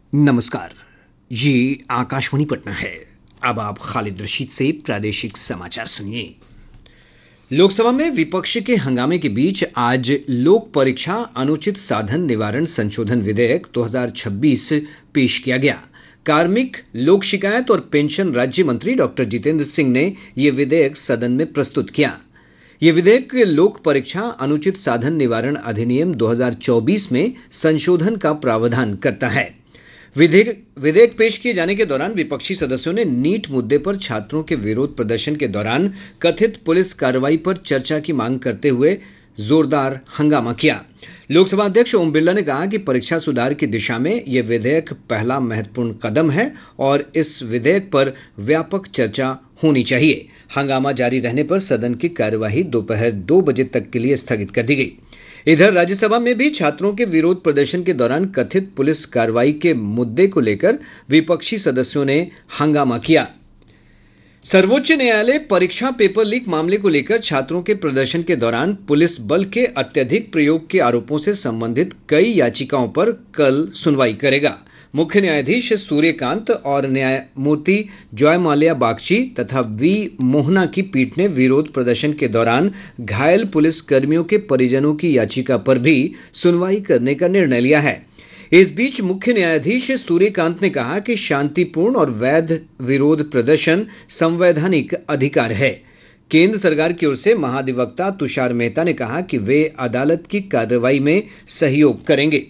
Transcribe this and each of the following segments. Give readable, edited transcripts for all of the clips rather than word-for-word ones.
नमस्कार। ये आकाशवाणी पटना है। अब आप खालिद रशीद से प्रादेशिक समाचार सुनिए। लोकसभा में विपक्ष के हंगामे के बीच आज लोक परीक्षा अनुचित साधन निवारण संशोधन विधेयक 2026 पेश किया गया। कार्मिक, लोक शिकायत और पेंशन राज्य मंत्री डॉक्टर जितेंद्र सिंह ने यह विधेयक सदन में प्रस्तुत किया। यह विधेयक लोक परीक्षा अनुचित साधन निवारण अधिनियम 2024 में संशोधन का प्रावधान करता है। विधेयक पेश किए जाने के दौरान विपक्षी सदस्यों ने नीट मुद्दे पर छात्रों के विरोध प्रदर्शन के दौरान कथित पुलिस कार्रवाई पर चर्चा की मांग करते हुए जोरदार हंगामा किया। लोकसभा अध्यक्ष ओम बिरला ने कहा कि परीक्षा सुधार की दिशा में यह विधेयक पहला महत्वपूर्ण कदम है और इस विधेयक पर व्यापक चर्चा होनी चाहिए। हंगामा जारी रहने पर सदन की कार्यवाही दोपहर 2 बजे तक के लिए स्थगित कर दी गई। इधर राज्यसभा में भी छात्रों के विरोध प्रदर्शन के दौरान कथित पुलिस कार्रवाई के मुद्दे को लेकर विपक्षी सदस्यों ने हंगामा किया। सर्वोच्च न्यायालय परीक्षा पेपर लीक मामले को लेकर छात्रों के प्रदर्शन के दौरान पुलिस बल के अत्यधिक प्रयोग के आरोपों से संबंधित कई याचिकाओं पर कल सुनवाई करेगा। मुख्य न्यायाधीश सूर्यकांत और न्यायमूर्ति जयमाल्या बागची तथा वी मोहना की पीठ ने विरोध प्रदर्शन के दौरान घायल पुलिस कर्मियों के परिजनों की याचिका पर भी सुनवाई करने का निर्णय लिया है। इस बीच मुख्य न्यायाधीश सूर्यकांत ने कहा कि शांतिपूर्ण और वैध विरोध प्रदर्शन संवैधानिक अधिकार है। केंद्र सरकार की ओर से महाधिवक्ता तुषार मेहता ने कहा कि वे अदालत की कार्रवाई में सहयोग करेंगे।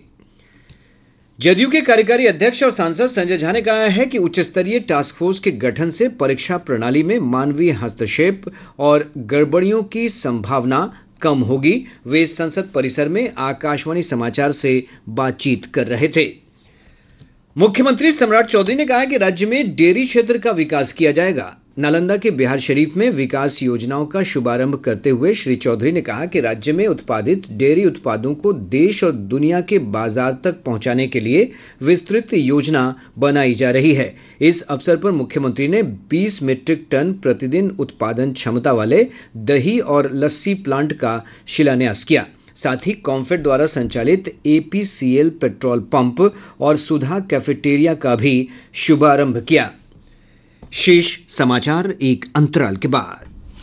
जदयू के कार्यकारी अध्यक्ष और सांसद संजय झा ने कहा है कि उच्च स्तरीय टास्क फोर्स के गठन से परीक्षा प्रणाली में मानवीय हस्तक्षेप और गड़बड़ियों की संभावना कम होगी। वे संसद परिसर में आकाशवाणी समाचार से बातचीत कर रहे थे। मुख्यमंत्री सम्राट चौधरी ने कहा कि राज्य में डेयरी क्षेत्र का विकास किया जाएगा। नालंदा के बिहारशरीफ में विकास योजनाओं का शुभारंभ करते हुए श्री चौधरी ने कहा कि राज्य में उत्पादित डेयरी उत्पादों को देश और दुनिया के बाजार तक पहुंचाने के लिए विस्तृत योजना बनाई जा रही है। इस अवसर पर मुख्यमंत्री ने 20 मीट्रिक टन प्रतिदिन उत्पादन क्षमता वाले दही और लस्सी प्लांट का शिलान्यास किया। साथ ही कॉम्फेड द्वारा संचालित एपीसीएल पेट्रोल पंप और सुधा कैफेटेरिया का भी शुभारंभ किया। शेष समाचार एक अंतराल के बाद।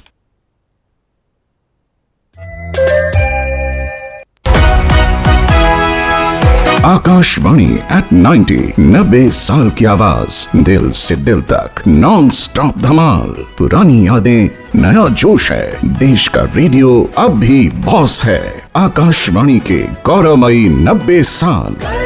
आकाशवाणी एट 90 साल की आवाज, दिल से दिल तक नॉन स्टॉप धमाल। पुरानी यादें, नया जोश है। देश का रेडियो अब भी बॉस है। आकाशवाणी के गौरवमयी 90 साल।